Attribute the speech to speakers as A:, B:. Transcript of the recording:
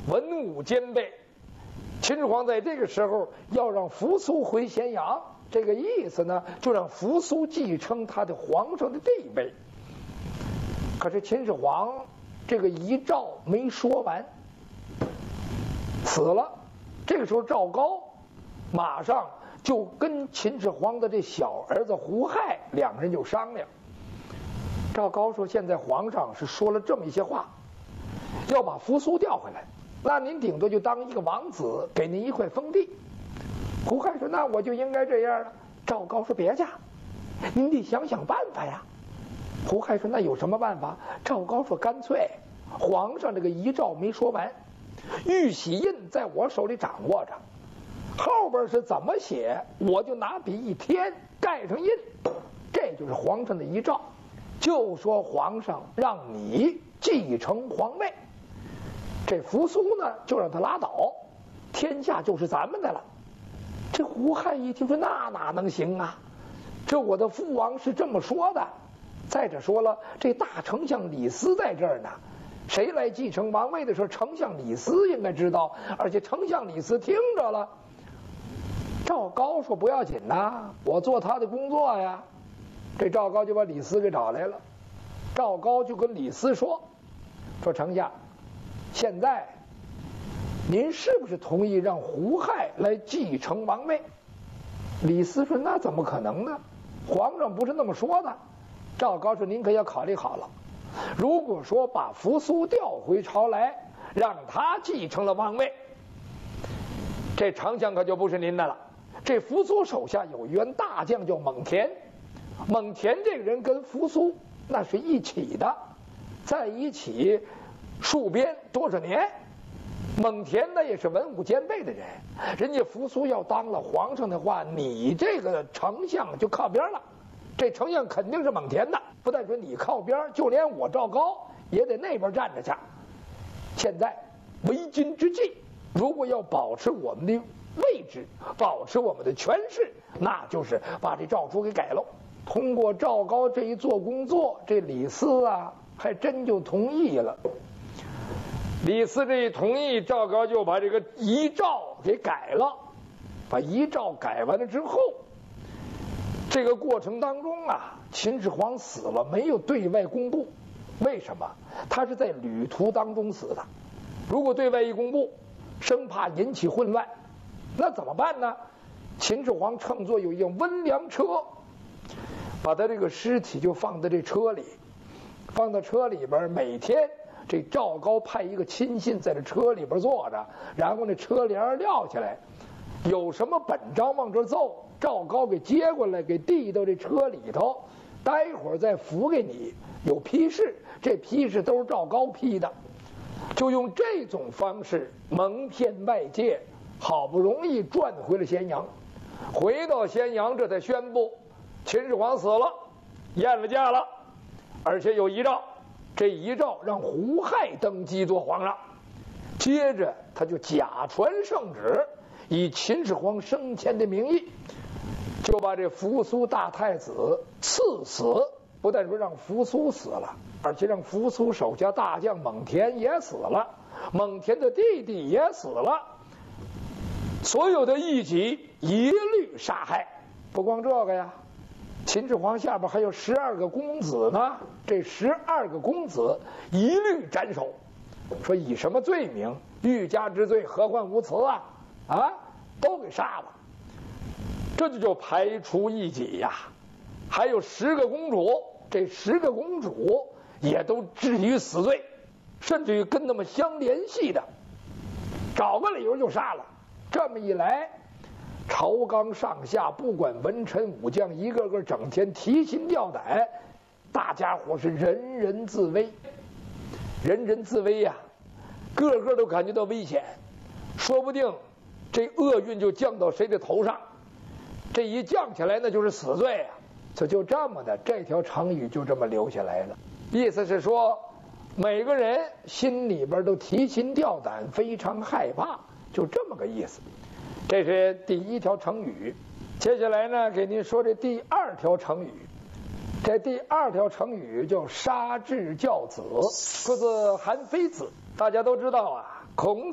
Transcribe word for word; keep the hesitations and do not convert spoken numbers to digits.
A: 文武兼备。秦始皇在这个时候要让扶苏回咸阳，这个意思呢，就让扶苏继承他的皇上的地位。可是秦始皇这个遗诏没说完，死了。这个时候赵高马上就跟秦始皇的这小儿子胡亥两个人就商量。赵高说：“现在皇上是说了这么一些话，要把扶苏调回来，那您顶多就当一个王子，给您一块封地。”胡亥说：“那我就应该这样了。”赵高说：“别介，您得想想办法呀。”胡亥说：“那有什么办法？”赵高说：“干脆，皇上这个遗诏没说完，玉玺印在我手里掌握着，后边是怎么写，我就拿笔一填，盖上印，这就是皇上的遗诏。就说皇上让你继承皇位，这扶苏呢就让他拉倒，天下就是咱们的了。”这胡亥一听说：“那哪能行啊？这我的父王是这么说的。再者说了，这大丞相李斯在这儿呢，谁来继承王位的时候，丞相李斯应该知道，而且丞相李斯听着了。”赵高说：“不要紧呐，我做他的工作呀。”这赵高就把李斯给找来了。赵高就跟李斯说：“说丞相，现在您是不是同意让胡亥来继承王位？”李斯说：“那怎么可能呢？皇上不是那么说的。”赵高说：“您可要考虑好了，如果说把扶苏调回朝来，让他继承了王位，这丞相可就不是您的了。这扶苏手下有一员大将叫蒙恬，蒙恬这个人跟扶苏那是一起的，在一起戍边多少年。蒙恬呢也是文武兼备的人，人家扶苏要当了皇上的话，你这个丞相就靠边了。这丞相肯定是蒙恬的，不但说你靠边，就连我赵高也得那边站着去。现在为今之计，如果要保持我们的位置，保持我们的权势，那就是把这诏书给改了。”通过赵高这一做工作，这李斯啊还真就同意了。李斯这一同意，赵高就把这个遗诏给改了。把遗诏改完了之后，这个过程当中啊，秦始皇死了，没有对外公布。为什么？他是在旅途当中死的。如果对外一公布，生怕引起混乱，那怎么办呢？秦始皇乘坐有一辆温凉车，把他这个尸体就放在这车里，放到车里边，每天这赵高派一个亲信在这车里边坐着，然后那车帘撂下来，有什么本章往这奏，赵高给接过来，给递到这车里头，待会儿再付给你。有批示，这批示都是赵高批的，就用这种方式蒙骗外界，好不容易赚回了咸阳。回到咸阳，这才宣布秦始皇死了，验了驾了，而且有遗诏。这遗诏让胡亥登基做皇上，接着他就假传圣旨，以秦始皇生前的名义，就把这扶苏大太子赐死。不但说让扶苏死了，而且让扶苏手下大将蒙恬也死了，蒙恬的弟弟也死了，所有的异己一律杀害。不光这个呀，秦始皇下边还有十二个公子呢，这十二个公子一律斩首。说以什么罪名？欲加之罪，何患无辞啊！啊，都给杀了。这就叫排除异己呀。还有十个公主，这十个公主也都置于死罪，甚至于跟他们相联系的，找个理由就杀了。这么一来，朝纲上下不管文臣武将，一个个整天提心吊胆，大家伙是人人自危，人人自危呀、啊，个个都感觉到危险，说不定这厄运就降到谁的头上，这一降起来那就是死罪啊。这就这么的，这条成语就这么留下来了。意思是说，每个人心里边都提心吊胆，非常害怕，就这么个意思。这是第一条成语。接下来呢，给您说这第二条成语。这第二条成语叫杀智教子，出自韩非子。大家都知道啊，孔子